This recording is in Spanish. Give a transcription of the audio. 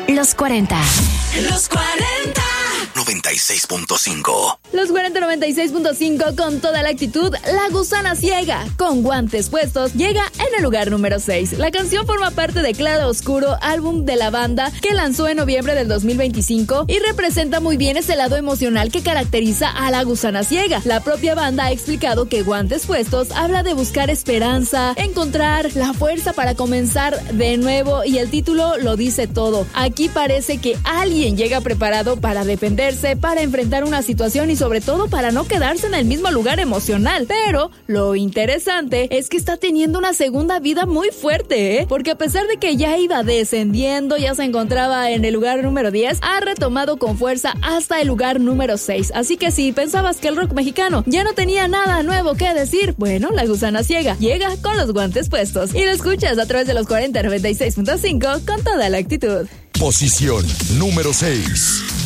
Los 40. Los 40. 96.5. Los 40 96.5 con toda la actitud. La Gusana Ciega, con guantes puestos, llega en el lugar número 6. La canción forma parte de Claro Oscuro, álbum de la banda que lanzó en noviembre del 2025 y representa muy bien ese lado emocional que caracteriza a La Gusana Ciega. La propia banda ha explicado que Guantes Puestos habla de buscar esperanza, encontrar la fuerza para comenzar de nuevo, y el título lo dice todo. Aquí parece que alguien llega preparado para defenderse, para enfrentar una situación y sobre todo para no quedarse en el mismo lugar emocional. Pero lo interesante es que está teniendo una segunda vida muy fuerte, porque a pesar de que ya iba descendiendo, ya se encontraba en el lugar número 10, ha retomado con fuerza hasta el lugar número 6. Así que si pensabas que el rock mexicano ya no tenía nada nuevo que decir, bueno, La Gusana Ciega llega con los guantes puestos. Y lo escuchas a través de los 40 96.5 con toda la actitud. Posición número 6.